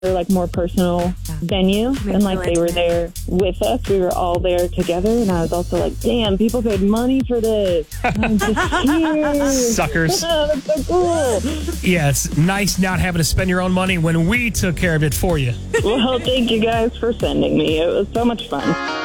like more personal venue, and like they were there with us. We were all there together, and I was also like, damn, people paid money for this. I'm just here. Suckers. That's so cool. Yeah, it's nice not having to spend your own money when we took care of it for you. Well, thank you guys for sending me. It was so much fun.